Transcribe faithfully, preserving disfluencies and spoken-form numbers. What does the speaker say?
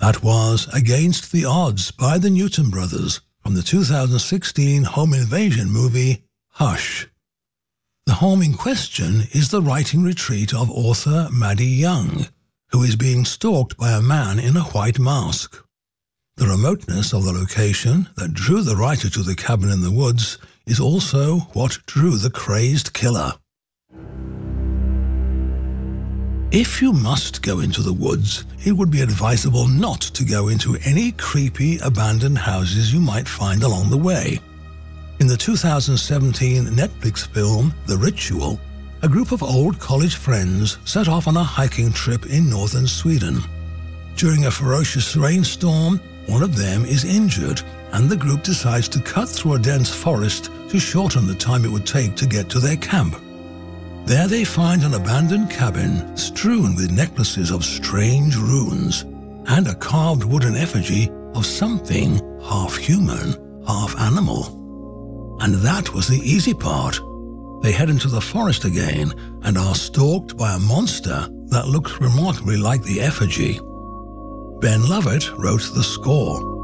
That was Against the Odds by the Newton Brothers from the two thousand sixteen home invasion movie Hush. The home in question is the writing retreat of author Maddie Young, who is being stalked by a man in a white mask. The remoteness of the location that drew the writer to the cabin in the woods is also what drew the crazed killer. If you must go into the woods, it would be advisable not to go into any creepy abandoned houses you might find along the way. In the two thousand seventeen Netflix film The Ritual, a group of old college friends set off on a hiking trip in northern Sweden. During a ferocious rainstorm, one of them is injured, and the group decides to cut through a dense forest to shorten the time it would take to get to their camp. There they find an abandoned cabin strewn with necklaces of strange runes and a carved wooden effigy of something half human, half animal. And that was the easy part. They head into the forest again and are stalked by a monster that looks remarkably like the effigy. Ben Lovett wrote the score.